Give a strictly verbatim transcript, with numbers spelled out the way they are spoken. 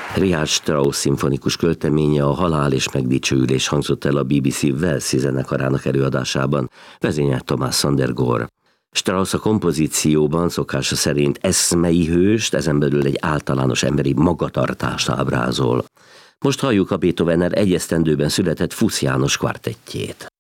Richard Strauss szimfonikus költeménye, a Halál és megdicsőülés hangzott el a bé bé cé Walesi zenekarának előadásában, vezényelt Thomas Sondergaard. Strauss a kompozícióban szokása szerint eszmei hőst, ezen belül egy általános emberi magatartást ábrázol. Most halljuk a Beethovennel egy esztendőben született Fusz János kvartettjét.